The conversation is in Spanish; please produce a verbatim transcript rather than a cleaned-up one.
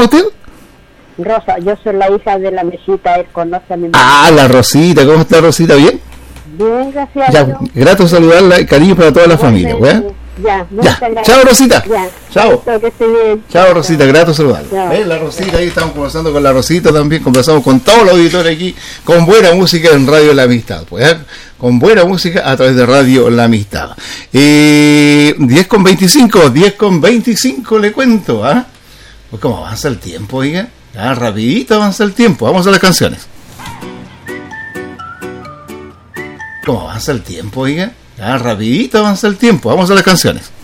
usted? Rosa, yo soy la hija de la mesita, él conoce a mi mamá. Ah, la Rosita, ¿cómo está Rosita? ¿Bien? Bien, gracias Ya, a Dios. grato saludarla y cariño para toda la familia, ¿verdad? Ya, Ya, gracias. chao Rosita. Ya. Chao. Que esté bien. Chao Rosita, grato saludarla. Chao. ¿Ves? La Rosita, ahí estamos conversando con la Rosita también, conversamos con todos los auditores aquí, con buena música en Radio La Amistad, pues, ¿eh? Con buena música a través de Radio La Amistad. Eh, diez con veinticinco, diez con veinticinco le cuento, ¿ah? Pues cómo avanza el tiempo, oiga, ah, rapidito avanza el tiempo, vamos a las canciones. ¿Cómo avanza el tiempo, oiga? Ah, rapidito avanza el tiempo, vamos a las canciones.